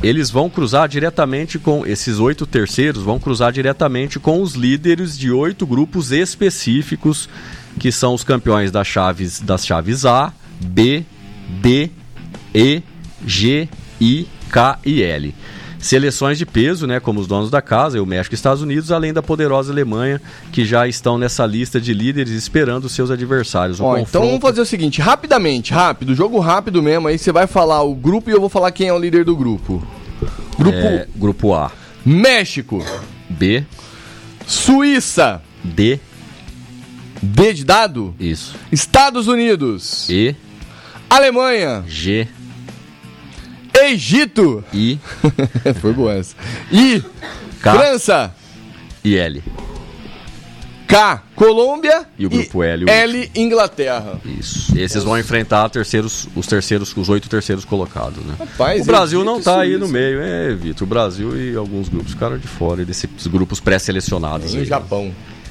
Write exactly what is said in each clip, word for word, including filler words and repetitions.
eles vão cruzar diretamente com, esses oito terceiros vão cruzar diretamente com os líderes de oito grupos específicos, que são os campeões das chaves, das chaves A, B, D, E, G, I, K e L. Seleções de peso, né, como os donos da casa, o México e Estados Unidos, além da poderosa Alemanha, que já estão nessa lista de líderes esperando seus adversários. Ó, confronto... Então vamos fazer o seguinte, rapidamente, rápido, jogo rápido mesmo, aí você vai falar o grupo e eu vou falar quem é o líder do grupo. Grupo, é, grupo A. México. B. Suíça. D. D de dado? Isso. Estados Unidos. E. Alemanha. G. Egito. I. Foi boa essa. I. K. França. E L. K. Colômbia. E o grupo e L. O L. Inglaterra. Isso. Esses vão enfrentar terceiros, os terceiros, os oito terceiros colocados, né? Rapaz, o Brasil Egito não tá aí Suíça. no meio, é, Vitor. O Brasil e alguns grupos ficaram de fora desses grupos pré-selecionados. E o aí, Japão.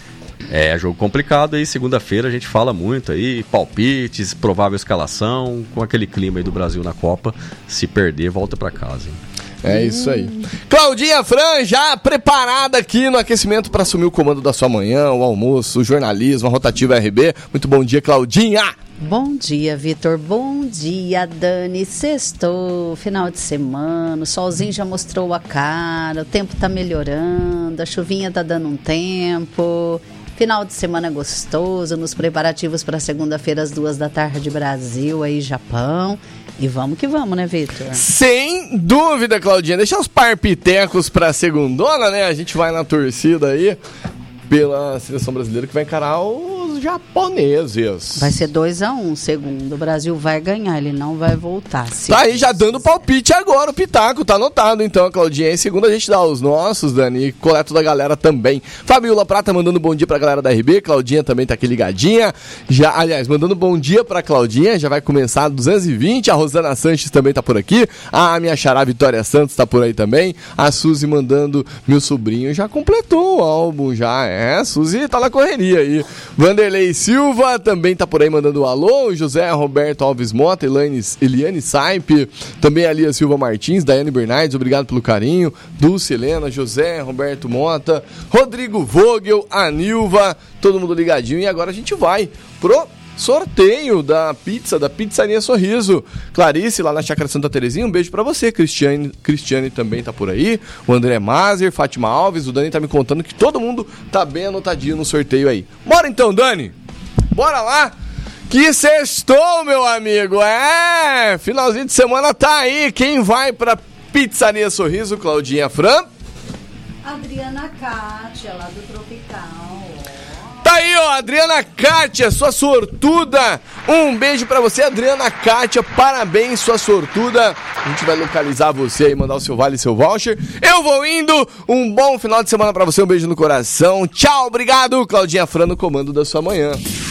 É, jogo complicado aí, segunda-feira a gente fala muito aí, palpites, provável escalação, com aquele clima aí do Brasil na Copa, se perder, volta pra casa, hein? É isso aí. Claudinha Fran, já preparada aqui no aquecimento para assumir o comando da sua manhã, o almoço, o jornalismo, a Rotativa R B. Muito bom dia, Claudinha! Bom dia, Vitor. Bom dia, Dani. Sextou, final de semana, o solzinho já mostrou a cara, o tempo tá melhorando, a chuvinha tá dando um tempo... Final de semana gostoso, nos preparativos para segunda-feira às duas da tarde, Brasil aí, Japão. E vamos que vamos, né, Vitor? Sem dúvida, Claudinha. Deixa os parpitecos pra segundona, né? A gente vai na torcida aí pela seleção brasileira que vai encarar os japoneses. Vai ser dois a um, segundo. O Brasil vai ganhar, ele não vai voltar. Tá aí já dando palpite agora, o pitaco, tá anotado então, Claudinha. Em segunda a gente dá os nossos, Dani, e coleta da galera também. Fabiola Prata mandando bom dia pra galera da R B, Claudinha também tá aqui ligadinha. Já, aliás, mandando bom dia pra Claudinha, já vai começar duzentos e vinte, a Rosana Sanches também tá por aqui, a minha xará Vitória Santos tá por aí também, a Suzy mandando, meu sobrinho já completou o álbum, já, é, a Suzy tá na correria aí. Vanderlei Silva também tá por aí mandando um alô, José Roberto Alves Mota, Eliane, Eliane Saipe, também a Lia Silva Martins, Daiane Bernardes, obrigado pelo carinho, Dulce Helena, José Roberto Mota, Rodrigo Vogel, a Nilva, todo mundo ligadinho, e agora a gente vai pro sorteio da pizza, da Pizzaria Sorriso. Clarice, lá na Chácara Santa Terezinha, um beijo pra você. Cristiane, Cristiane também tá por aí. O André Mazer, Fátima Alves, o Dani tá me contando que todo mundo tá bem anotadinho no sorteio aí. Bora então, Dani! Bora lá! Que sextou, meu amigo! É! Finalzinho de semana tá aí. Quem vai pra Pizzaria Sorriso, Claudinha Fran? Adriana Kátia, lá do Tropical. Tá aí, ó, Adriana Kátia, sua sortuda. Um beijo pra você, Adriana Kátia. Parabéns, sua sortuda. A gente vai localizar você e mandar o seu vale e seu voucher. Eu vou indo. Um bom final de semana pra você. Um beijo no coração. Tchau, obrigado. Claudinha Fran no comando da sua manhã.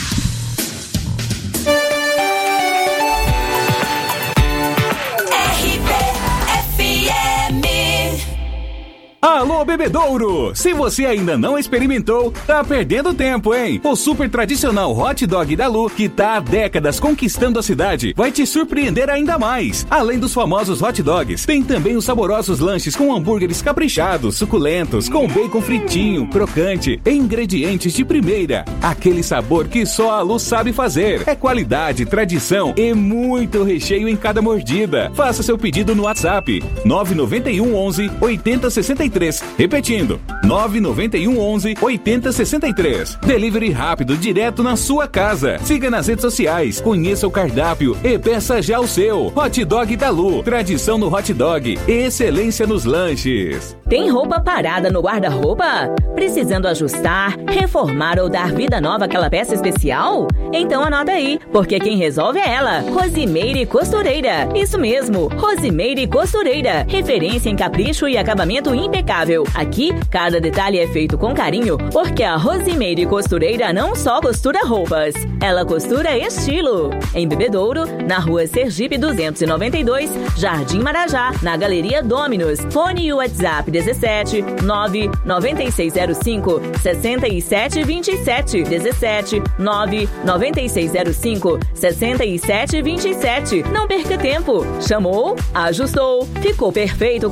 Alô, Bebedouro! Se você ainda não experimentou, tá perdendo tempo, hein? O super tradicional hot dog da Lu, que tá há décadas conquistando a cidade, vai te surpreender ainda mais. Além dos famosos hot dogs, tem também os saborosos lanches com hambúrgueres caprichados, suculentos, com bacon fritinho, crocante, e ingredientes de primeira. Aquele sabor que só a Lu sabe fazer. É qualidade, tradição e muito recheio em cada mordida. Faça seu pedido no WhatsApp nove nove um onze oitenta sessenta e três. Repetindo, nove nove um onze oitenta sessenta e três. Delivery rápido, direto na sua casa. Siga nas redes sociais, conheça o cardápio e peça já o seu. Hot Dog da Lu, tradição no hot dog e excelência nos lanches. Tem roupa parada no guarda-roupa? Precisando ajustar, reformar ou dar vida nova àquela peça especial? Então anota aí, porque quem resolve é ela, Rosimeire Costureira. Isso mesmo, Rosimeire Costureira, referência em capricho e acabamento impecável. Aqui, cada detalhe é feito com carinho, porque a Rosimeire Costureira não só costura roupas, ela costura estilo. Em Bebedouro, na rua Sergipe duzentos e noventa e dois, Jardim Marajá, na Galeria Dominus. Fone e WhatsApp dezessete nove nove seis zero cinco seis sete dois sete, dezessete nove nove seis zero cinco seis sete dois sete. Não perca tempo. Chamou, ajustou, ficou perfeito com